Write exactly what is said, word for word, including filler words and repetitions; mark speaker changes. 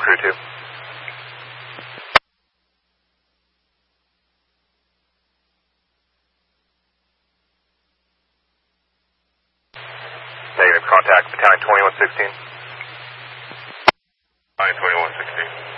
Speaker 1: crew two. Negative, contact battalion twenty-one sixteen. Battalion twenty-one sixteen.